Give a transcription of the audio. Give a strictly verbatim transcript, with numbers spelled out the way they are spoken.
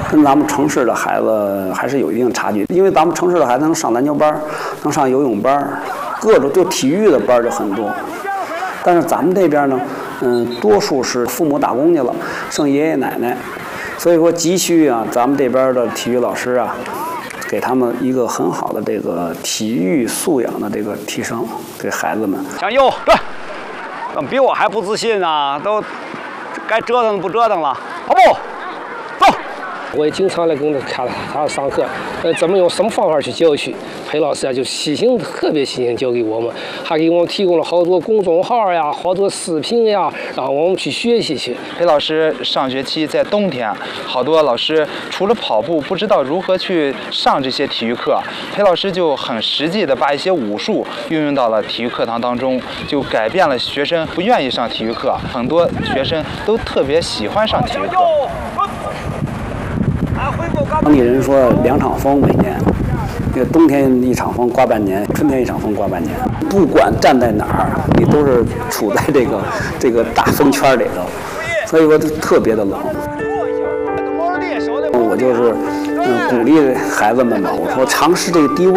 跟咱们城市的孩子还是有一定差距。因为咱们城市的孩子能上篮球班，能上游泳班，各种就体育的班就很多。但是咱们这边呢，嗯，多数是父母打工去了，剩爷爷奶奶，所以说急需啊，咱们这边的体育老师啊，给他们一个很好的这个体育素养的这个提升，给孩子们。 向右，对，怎么比我还不自信啊？都该折腾不折腾了，好不？走。 我也经常来跟他看他上课，呃，怎么用什么方法去教学？裴老师啊，就细心，特别细心教给我们，还给我们提供了好多公众号呀，好多视频呀，让我们去学习去。 裴老师上学期在冬天，好多老师除了跑步，不知道如何去上这些体育课，裴老师就很实际的把一些武术运用到了体育课堂当中，就改变了学生不愿意上体育课，很多学生都特别喜欢上体育课。 当地人说两场风每年，这个冬天一场风刮半年，春天一场风刮半年。不管站在哪儿，你都是处在这个这个大风圈里头，所以说特别的冷。我就是嗯鼓励孩子们吧，我说尝试这个低温。